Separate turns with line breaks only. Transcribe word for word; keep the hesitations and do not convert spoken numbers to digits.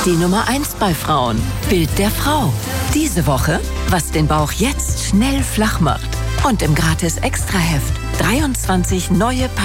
Die Nummer eins bei Frauen. Bild der Frau. Diese Woche, was den Bauch jetzt schnell flach macht. Und im Gratis-Extra-Heft dreiundzwanzig neue